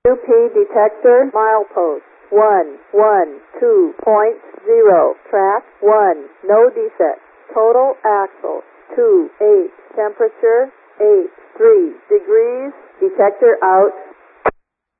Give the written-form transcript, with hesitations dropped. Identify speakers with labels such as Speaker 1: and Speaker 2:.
Speaker 1: UP detector milepost 112.0, track 1, no defect. Total axle 2, 8, temperature 8, 3 degrees, detector out.